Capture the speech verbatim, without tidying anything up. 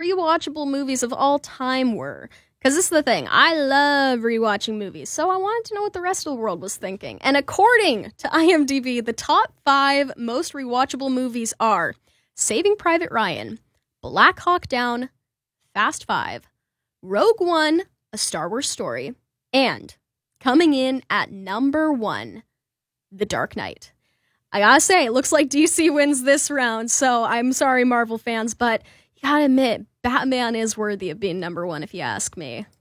rewatchable movies of all time were. Because this is the thing, I love rewatching movies, so I wanted to know what the rest of the world was thinking. And according to IMDb, the top five most rewatchable movies are Saving Private Ryan, Black Hawk Down, Fast Five, Rogue One, A Star Wars Story, and coming in at number one, The Dark Knight. I gotta say, it looks like D C wins this round, so I'm sorry, Marvel fans, but you gotta admit, Batman is worthy of being number one if you ask me.